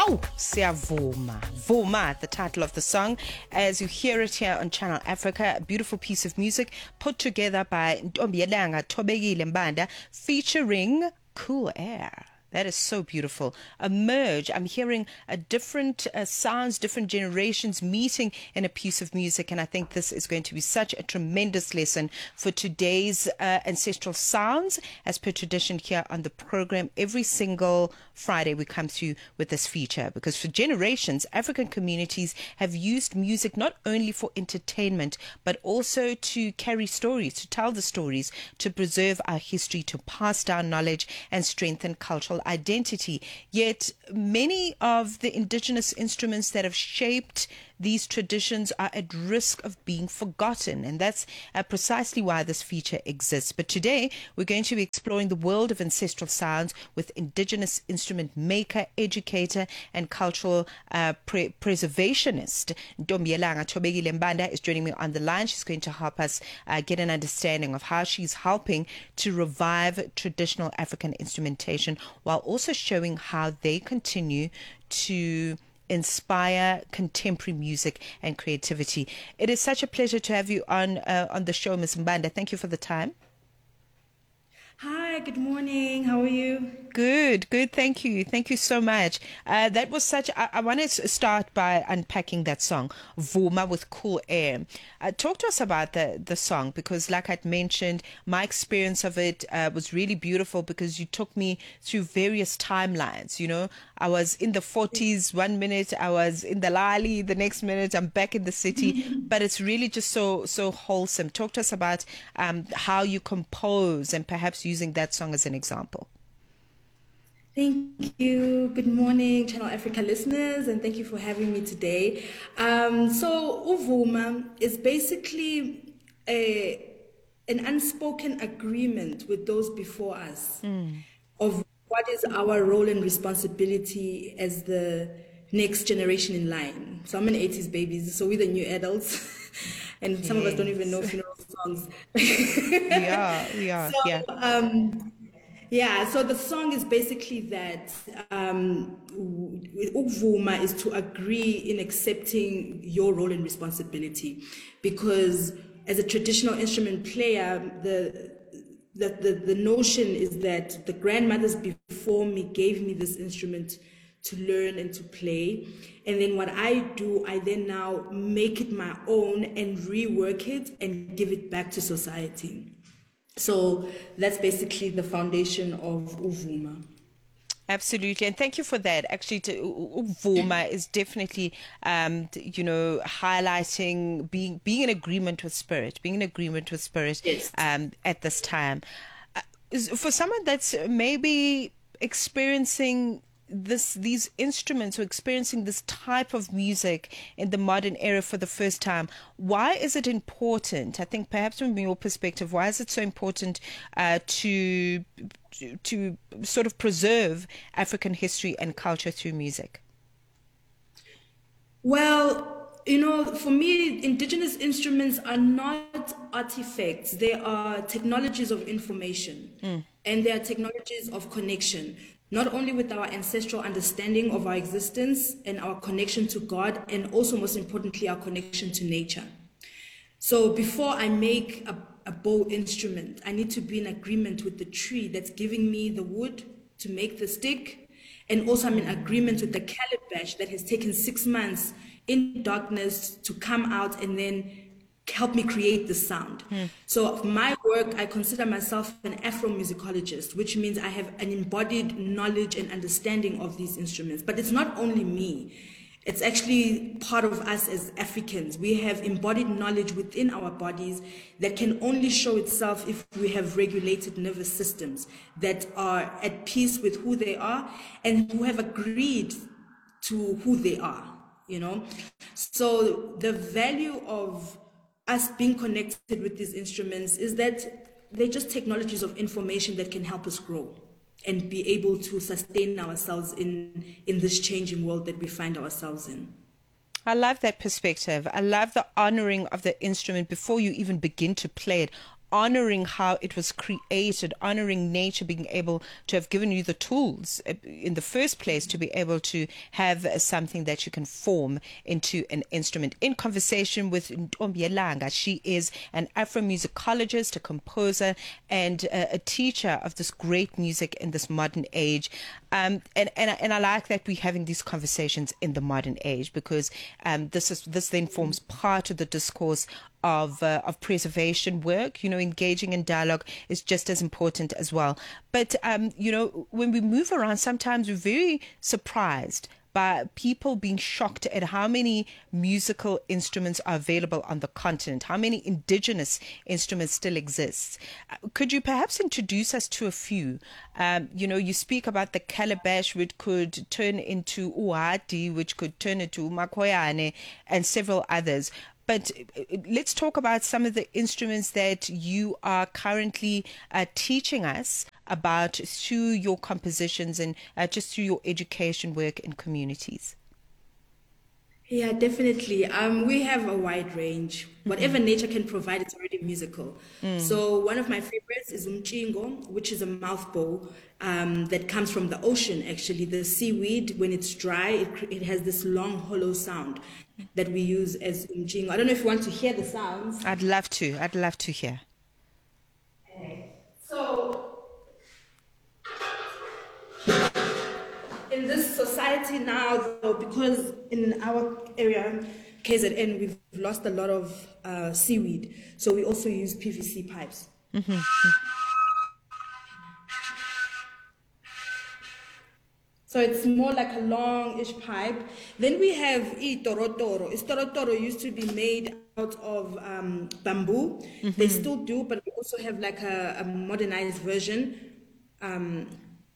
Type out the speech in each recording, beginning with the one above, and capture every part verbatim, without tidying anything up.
How Siyavuma. Vuma, the title of the song, as you hear it here on Channel Africa, a beautiful piece of music put together by Ntombiyelanga Thobekile Mbanda featuring Cool Air. That is so beautiful. A merge. I'm hearing a different uh, sounds, different generations meeting in a piece of music. And I think this is going to be such a tremendous lesson for today's uh, ancestral sounds. As per tradition here on the program, every single Friday we come through with this feature. Because for generations, African communities have used music not only for entertainment, but also to carry stories, to tell the stories, to preserve our history, to pass down knowledge and strengthen cultural identity. Yet many of the indigenous instruments that have shaped these traditions are at risk of being forgotten, and that's uh, precisely why this feature exists. But today we're going to be exploring the world of ancestral sounds with indigenous instrument maker, educator and cultural uh, pre- preservationist Ntombiyelanga Thobekile Mbanda is joining me on the line. She's going to help us uh, get an understanding of how she's helping to revive traditional African instrumentation while also showing how they continue to inspire contemporary music and creativity. It is such a pleasure to have you on uh, on the show, Miz Mbanda. Thank you for the time. Hi, good morning. How are you? Good, good. Thank you. Thank you so much. Uh, that was such, I, I want to start by unpacking that song, Vuma with Cool Air. Uh, talk to us about the, the song, because like I'd mentioned, my experience of it uh, was really beautiful because you took me through various timelines. You know, I was in the forties one minute, I was in the Lali the next minute, I'm back in the city, but it's really just so, so wholesome. Talk to us about um, how you compose and perhaps using that song as an example. Thank you. Good morning, Channel Africa listeners, and thank you for having me today. Um, so, Uvuma is basically a, an unspoken agreement with those before us mm. of what is our role and responsibility as the next generation in line. So I'm an eighties baby, so we're the new adults, and yes. Some of us don't even know funeral songs. we are, we are, so, yeah. Um, Yeah, so the song is basically that um, Ukuvuma is to agree in accepting your role and responsibility, because as a traditional instrument player, the, the, the, the notion is that the grandmothers before me gave me this instrument to learn and to play. And then what I do, I then now make it my own and rework it and give it back to society. So that's basically the foundation of Uvuma. Absolutely, and thank you for that. Actually, to, Uvuma is definitely, um, you know, highlighting being being in agreement with spirit, being in agreement with spirit yes. um, at this time. Uh, for someone that's maybe experiencing this these instruments or experiencing this type of music in the modern era for the first time, why is it important? I think perhaps from your perspective, why is it so important uh, to, to to sort of preserve African history and culture through music? Well, you know, for me, indigenous instruments are not artifacts. They are technologies of information mm. and they are technologies of connection. Not only with our ancestral understanding of our existence and our connection to God, and also most importantly, our connection to nature. So before I make a, a bow instrument, I need to be in agreement with the tree that's giving me the wood to make the stick. And also I'm in agreement with the calabash that has taken six months in darkness to come out and then help me create the sound. Hmm. So my work, I consider myself an Afro-musicologist, which means I have an embodied knowledge and understanding of these instruments. But it's not only me. It's actually part of us as Africans. We have embodied knowledge within our bodies that can only show itself if we have regulated nervous systems that are at peace with who they are and who have agreed to who they are, you know? So the value of us being connected with these instruments is that they're just technologies of information that can help us grow and be able to sustain ourselves in, in this changing world that we find ourselves in. I love that perspective. I love the honoring of the instrument before you even begin to play it. honoring how it was created, honoring nature being able to have given you the tools in the first place to be able to have something that you can form into an instrument. In conversation with Ntombi Yelanga, she is an Afromusicologist, a composer, and a, a teacher of this great music in this modern age. Um, and, and, and I like that we're having these conversations in the modern age, because um, this is this then forms part of the discourse of uh, of preservation work. You know, engaging in dialogue is just as important as well. But um, you know, when we move around, sometimes we're very surprised by people being shocked at how many musical instruments are available on the continent, how many indigenous instruments still exist. Uh, could you perhaps introduce us to a few? Um, you know, you speak about the calabash, which could turn into uati, which could turn into makoyane, and several others. But let's talk about some of the instruments that you are currently uh, teaching us about through your compositions and uh, just through your education work in communities. Yeah, definitely. Um, we have a wide range. Whatever mm-hmm. nature can provide, it's already musical. Mm. So one of my favorites is umchingo, which is a mouth bow um, that comes from the ocean, actually. The seaweed, when it's dry, it, it has this long, hollow sound that we use as umchingo. I don't know if you want to hear the sounds. I'd love to. I'd love to hear. Okay. So in this society now, though, because in our area, K Z N, we've lost a lot of uh, seaweed, so we also use P V C pipes. Mm-hmm. So it's more like a long-ish pipe. Then we have itorotoro. Itorotoro used to be made out of um, bamboo. Mm-hmm. They still do, but we also have like a, a modernized version. Um,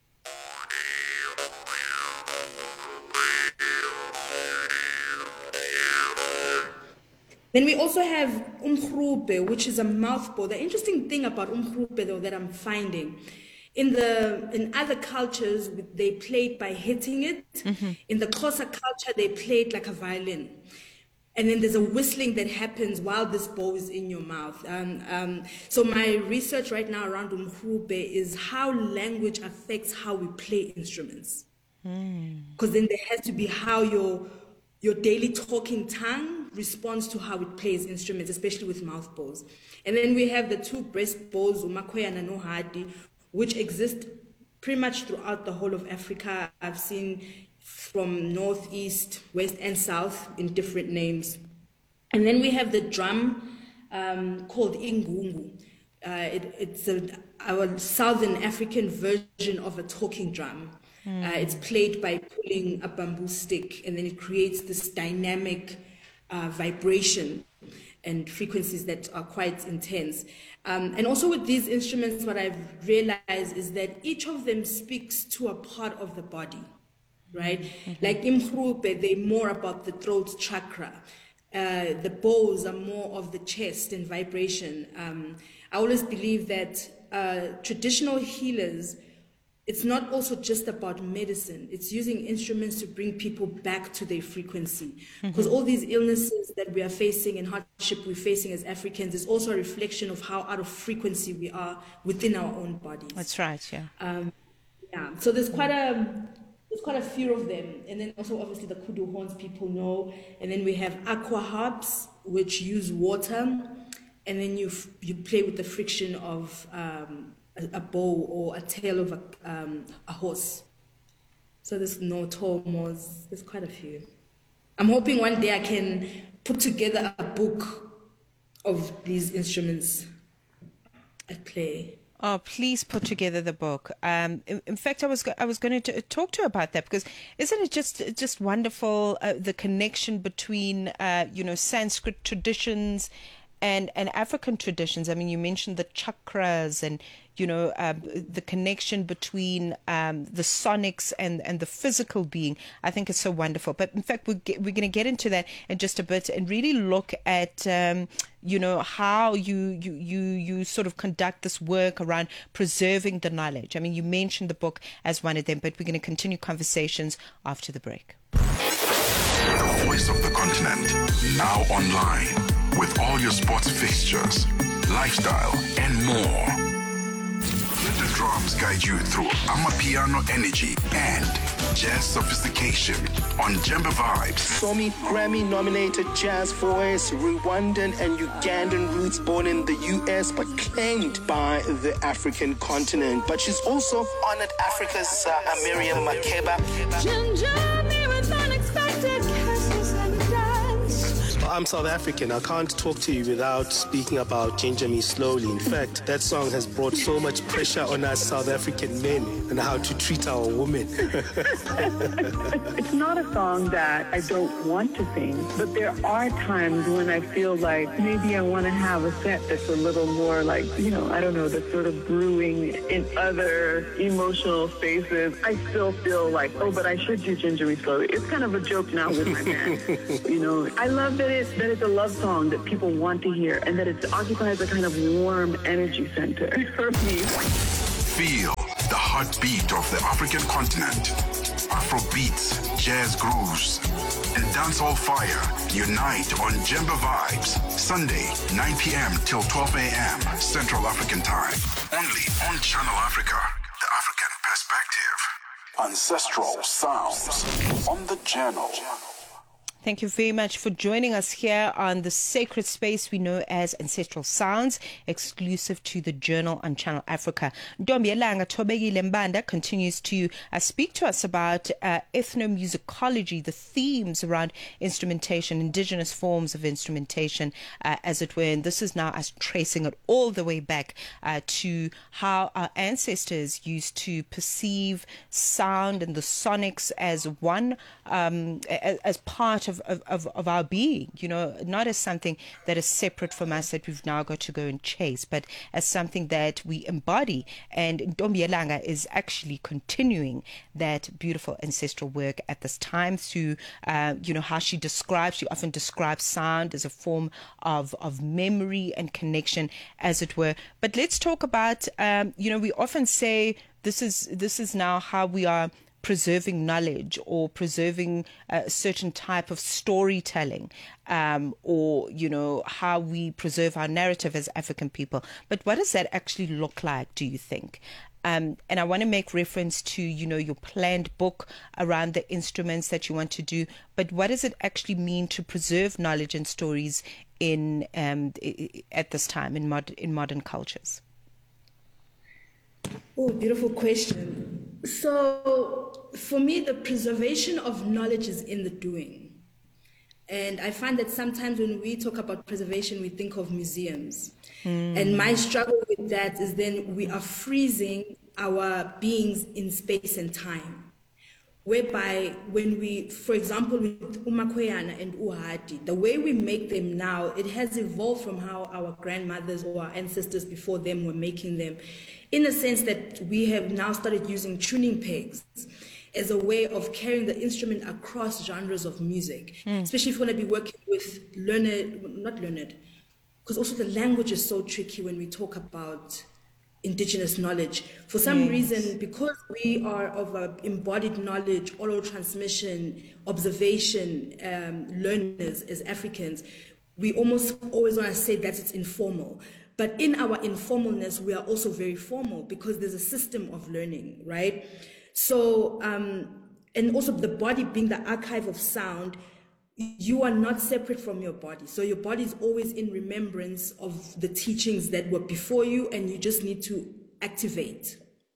Then we also have umkhrupe, which is a mouthbow. The interesting thing about umkhrupe, though, that I'm finding, in the in other cultures, they play it by hitting it. Mm-hmm. In the Xhosa culture, they play it like a violin. And then there's a whistling that happens while this bow is in your mouth. Um, um, so my research right now around umkhrupe is how language affects how we play instruments. Because mm. then there has to be how your your daily talking tongue responds to how it plays instruments, especially with mouth bows. And then we have the two breast bows, umakoya and nohadi, which exist pretty much throughout the whole of Africa. I've seen from northeast, west, and south in different names. And then we have the drum um, called ingungu. Uh, it, it's a, our Southern African version of a talking drum. Mm. Uh, it's played by pulling a bamboo stick, and then it creates this dynamic uh, vibration and frequencies that are quite intense. Um, and also with these instruments, what I've realized is that each of them speaks to a part of the body, right? Mm-hmm. Like imkhrupe, they're more about the throat chakra. Uh, the bows are more of the chest and vibration. Um, I always believe that uh, traditional healers, it's not also just about medicine. It's using instruments to bring people back to their frequency. Because mm-hmm. all these illnesses that we are facing and hardship we're facing as Africans is also a reflection of how out of frequency we are within our own bodies. That's right, yeah. Um, yeah, so there's quite a there's quite a few of them. And then also obviously the kudu horns people know. And then we have aqua harps, which use water. And then you you play with the friction of um, a bow or a tail of a, um, a horse. So there's no tomos, there's quite a few. I'm hoping one day I can put together a book of these instruments I play. Oh, please put together the book. Um, in, in fact, I was I was going to talk to you about that, because isn't it just just wonderful, uh, the connection between uh, you know Sanskrit traditions and and African traditions. I mean, you mentioned the chakras and, you know, um, the connection between um, the sonics and, and the physical being. I think it's so wonderful. But in fact, we're, we're going to get into that in just a bit and really look at, um, you know, how you, you, you, you sort of conduct this work around preserving the knowledge. I mean, you mentioned the book as one of them, but we're going to continue conversations after the break. The voice of the continent, now online. With all your sports fixtures, lifestyle, and more. Let the drums guide you through Amapiano energy and jazz sophistication on Jemba Vibes. Somi Grammy-nominated jazz voice, Rwandan and Ugandan roots, born in the U S but claimed by the African continent. But she's also honored Africa's uh, Miriam Makeba. I'm South African. I can't talk to you without speaking about Ginger Me Slowly. In fact, that song has brought so much pressure on us South African men and how to treat our women. It's not a song that I don't want to sing, but there are times when I feel like maybe I want to have a set that's a little more like, you know, I don't know, that's sort of brewing in other emotional spaces. I still feel like, oh, but I should do Ginger Me Slowly. It's kind of a joke now with my band. You know, I love that it that it's a love song that people want to hear and that it occupies a kind of warm energy center for me. Feel the heartbeat of the African continent. Afro beats, jazz grooves, and dancehall fire unite on Jemba Vibes. Sunday, nine p.m. till twelve a.m. Central African Time. Only on Channel Africa, the African perspective. Ancestral sounds on the channel. Thank you very much for joining us here on the sacred space we know as Ancestral Sounds, exclusive to the Journal on Channel Africa. Ntombi Yelanga Thobekile Mbanda continues to uh, speak to us about uh, ethnomusicology, the themes around instrumentation, indigenous forms of instrumentation, uh, as it were. And this is now us tracing it all the way back uh, to how our ancestors used to perceive sound and the sonics as one, um, as, as part of Of, of, of our being, you know, not as something that is separate from us that we've now got to go and chase, but as something that we embody. And Ntombi Yelanga is actually continuing that beautiful ancestral work at this time through, uh, you know, how she describes, she often describes sound as a form of, of memory and connection, as it were. But let's talk about, um, you know, we often say this is this is now how we are preserving knowledge or preserving a certain type of storytelling, um, or, you know, how we preserve our narrative as African people. But what does that actually look like, do you think? Um, and I want to make reference to, you know, your planned book around the instruments that you want to do. But what does it actually mean to preserve knowledge and stories in um, at this time in, mod- in modern cultures? Oh, beautiful question. So for me, the preservation of knowledge is in the doing. And I find that sometimes when we talk about preservation, we think of museums. Mm. And my struggle with that is then we are freezing our beings in space and time. Whereby when we, for example, with uMakweyana and uHati, the way we make them now, it has evolved from how our grandmothers or our ancestors before them were making them, in the sense that we have now started using tuning pegs as a way of carrying the instrument across genres of music, mm. especially if you want to be working with learned, not learned, because also the language is so tricky when we talk about indigenous knowledge. For some yes. reason, because we are of a embodied knowledge, oral transmission, observation um, learners as Africans, we almost always want to say that it's informal. But in our informalness, we are also very formal because there's a system of learning, right? So, um, and also the body being the archive of sound, you are not separate from your body. So your body is always in remembrance of the teachings that were before you, and you just need to activate.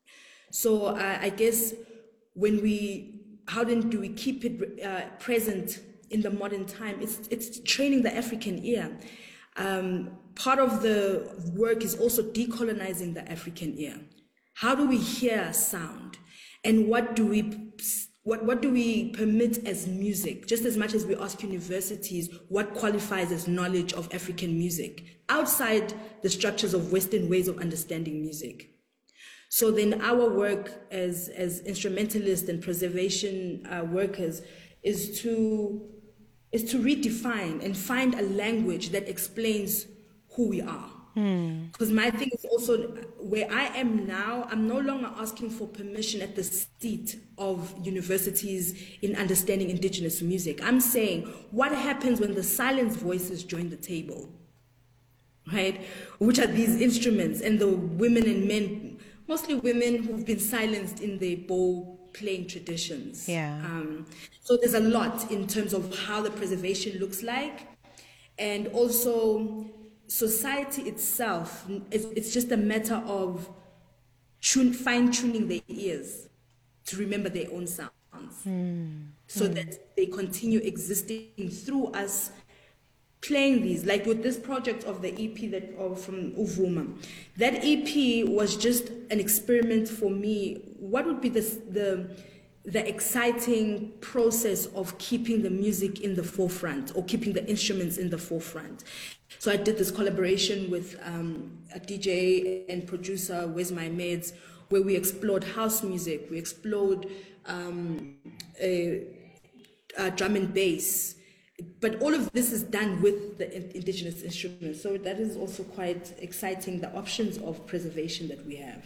So uh, I guess when we, how then do we keep it uh, present in the modern time? It's, it's training the African ear. Um, part of the work is also decolonizing the African ear. How do we hear sound? And what do we What, what do we permit as music? Just as much as we ask universities what qualifies as knowledge of African music outside the structures of Western ways of understanding music. So then our work as, as instrumentalists and preservation uh, workers is to, is to redefine and find a language that explains who we are. Because hmm. my thing is also where I am now, I'm no longer asking for permission at the seat of universities in understanding indigenous music. I'm saying, what happens when the silent voices join the table, right? Which are these instruments, and the women and men, mostly women who've been silenced in their bow playing traditions. Yeah. Um, so there's a lot in terms of how the preservation looks like, and also society itself. It's, it's just a matter of tune, fine-tuning their ears to remember their own sounds, mm. so mm. that they continue existing through us playing these. Like with this project of the E P that or from Uvuma, that E P was just an experiment for me. What would be the the the exciting process of keeping the music in the forefront, or keeping the instruments in the forefront? So I did this collaboration with um, a D J and producer, Where's My Meds, where we explored house music, we explored um, a, a drum and bass, but all of this is done with the indigenous instruments. So that is also quite exciting, the options of preservation that we have.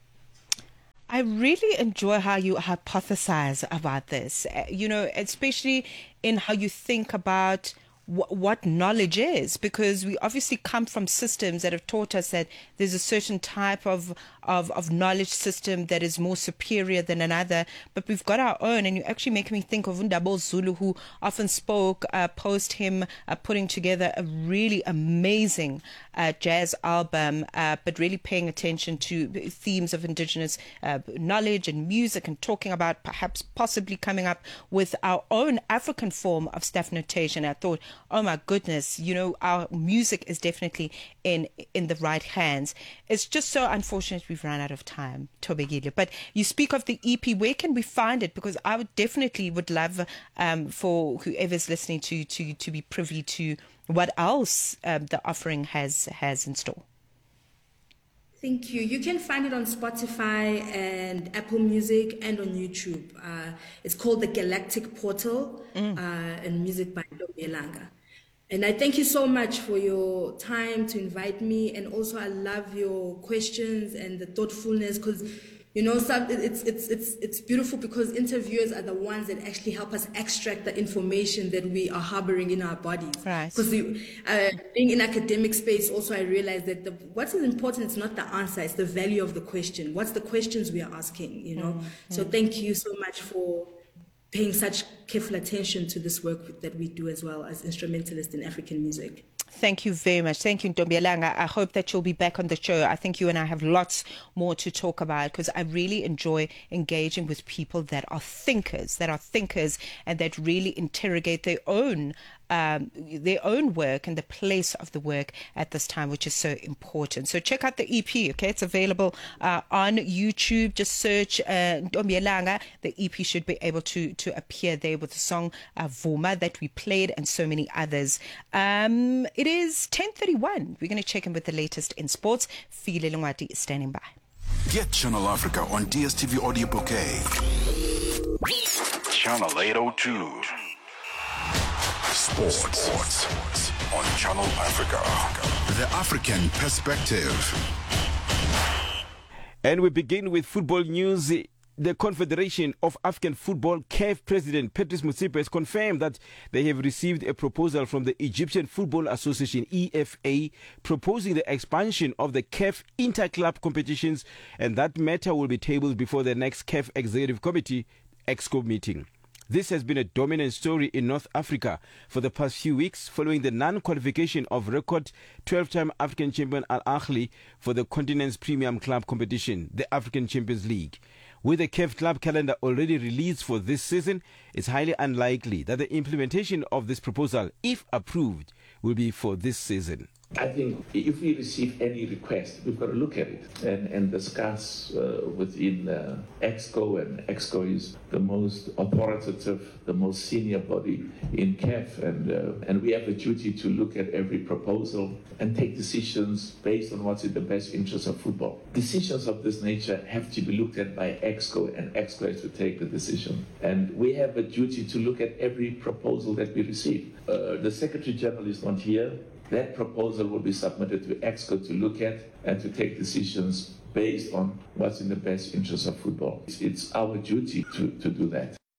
I really enjoy how you hypothesize about this, you know, especially in how you think about wh- what knowledge is, because we obviously come from systems that have taught us that there's a certain type of, of, of knowledge system that is more superior than another, but we've got our own. And you actually make me think of Undabo Zulu, who often spoke uh, post him uh, putting together a really amazing uh, jazz album, uh, but really paying attention to themes of indigenous uh, knowledge and music, and talking about perhaps possibly coming up with our own African form of staff notation. I thought, oh my goodness, you know, our music is definitely in in the right hands. It's just so unfortunate we've run out of time, Thobekile. But you speak of the E P. Where can we find it? Because I would definitely would love um, for whoever's listening to to to be privy to what else um, the offering has has in store. Thank you. You can find it on Spotify and Apple Music and on YouTube. Uh, it's called the Galactic Portal, mm. uh, and music by Ntombi Elanga. And I thank you so much for your time to invite me. And also I love your questions and the thoughtfulness, because, you know, some, it's, it's, it's, it's beautiful because interviewers are the ones that actually help us extract the information that we are harboring in our bodies. Right. Because uh, being in academic space, also I realized that the, what is important is not the answer, it's the value of the question. What's the questions we are asking, you know? Mm-hmm. So thank you so much for paying such careful attention to this work that we do as well as instrumentalists in African music. Thank you very much. Thank you, Ntombi Elanga. I hope that you'll be back on the show. I think you and I have lots more to talk about, because I really enjoy engaging with people that are thinkers, that are thinkers, and that really interrogate their own um, their own work and the place of the work at this time, which is so important. So check out the E P, okay? It's available uh, on YouTube. Just search uh, Ntombi Elanga. The E P should be able to, to appear there with the song uh, Vuma that we played, and so many others. Um, it is ten thirty-one. We're going to check in with the latest in sports. File Lungwati is standing by. Get Channel Africa on D S T V Audio Bouquet. Channel eight oh two. Sports. Sports on Channel Africa. The African perspective. And we begin with football news. The Confederation of African Football, C A F President Patrice Motsepe, has confirmed that they have received a proposal from the Egyptian Football Association, E F A, proposing the expansion of the C A F inter-club competitions, and that matter will be tabled before the next C A F Executive Committee, EXCO, meeting. This has been a dominant story in North Africa for the past few weeks, following the non-qualification of record twelve-time African champion Al Ahly for the continent's premium club competition, the African Champions League. With the C A F club calendar already released for this season, it's highly unlikely that the implementation of this proposal, if approved, will be for this season. I think if we receive any request, we've got to look at it and, and discuss uh, within uh, EXCO, and EXCO is the most authoritative, the most senior body in C A F, and, uh, and we have a duty to look at every proposal and take decisions based on what's in the best interest of football. Decisions of this nature have to be looked at by EXCO, and EXCO has to take the decision. And we have a duty to look at every proposal that we receive. Uh, the Secretary General is not here. That proposal will be submitted to EXCO to look at and to take decisions based on what's in the best interest of football. It's our duty to, to do that.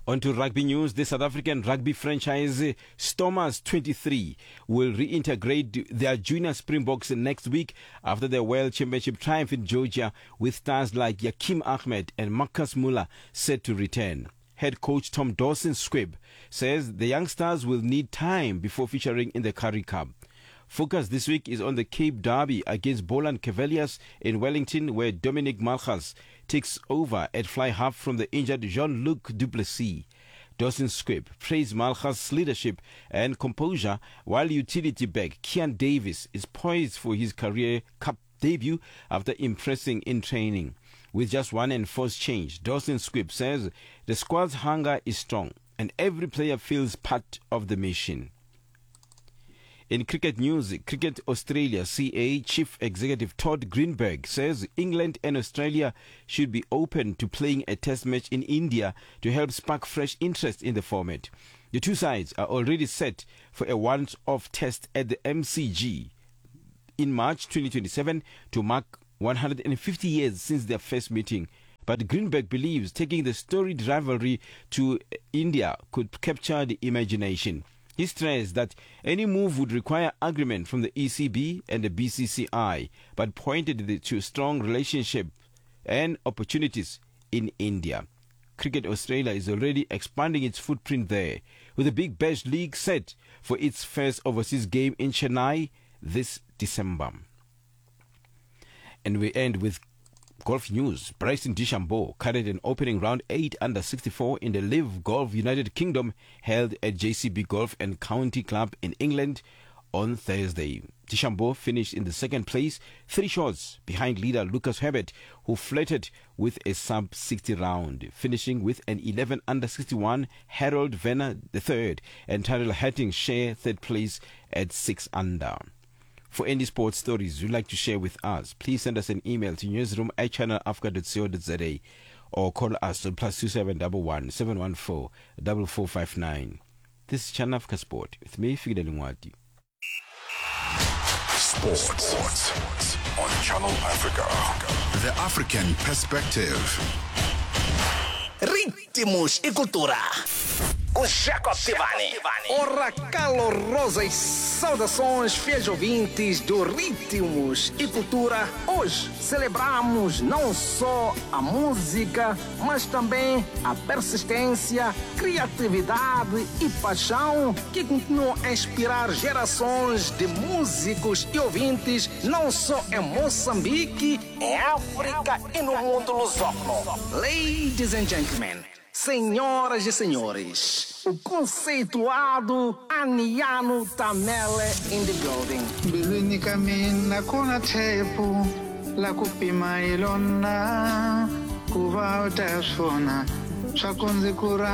On to rugby news. The South African rugby franchise Stormers twenty-three will reintegrate their junior Springboks next week after their World Championship triumph in Georgia, with stars like Yakim Ahmed and Marcus Muller set to return. Head coach Tom Dawson-Squibb says the youngsters will need time before featuring in the Currie Cup. Focus this week is on the Cape Derby against Boland Cavaliers in Wellington, where Dominic Malchus takes over at fly half from the injured Jean-Luc Duplessis. Dawson-Squibb praised Malchus' leadership and composure, while utility back Kian Davis is poised for his career cup debut after impressing in training. With just one enforced change, Dawson-Squibb says the squad's hunger is strong and every player feels part of the mission. In cricket news, Cricket Australia C A Chief Executive Todd Greenberg says England and Australia should be open to playing a test match in India to help spark fresh interest in the format. The two sides are already set for a once-off test at the M C G in March twenty twenty-seven to mark one hundred fifty years since their first meeting. But Greenberg believes taking the storied rivalry to India could capture the imagination. He stressed that any move would require agreement from the E C B and the B C C I, but pointed to strong relationship and opportunities in India. Cricket Australia is already expanding its footprint there, with the Big Bash League set for its first overseas game in Chennai this December. And we end with golf news. Bryson DeChambeau carried an opening round eight under sixty-four in the Live Golf United Kingdom held at J C B Golf and County Club in England on Thursday. DeChambeau finished in the second place, three shots behind leader Lucas Herbert, who flirted with a sub sixty round, finishing with an eleven under sixty-one. Harold Venner the third and Tyrrell Hatting share third place at six under. For any sports stories you'd like to share with us, please send us an email to newsroom at channel africa dot co dot za or call us on plus two seven one one seven one four four four five nine. This is Channel Africa Sport with me, Figile Lingwati. Sports. Sports on Channel Africa. The African perspective. Ritmos e cultura. Com Jacob Tivani. Ora calorosas saudações, fiéis ouvintes do Ritmos e Cultura. Hoje celebramos não só a música, mas também a persistência, criatividade e paixão que continuam a inspirar gerações de músicos e ouvintes, não só em Moçambique, em África e no mundo lusófono. Ladies and gentlemen, senhoras e senhores, o conceituado Aniano Tamele in the building. Bilwini kamina kuna tepu la kupima ilona kuva utasona swakunzi kura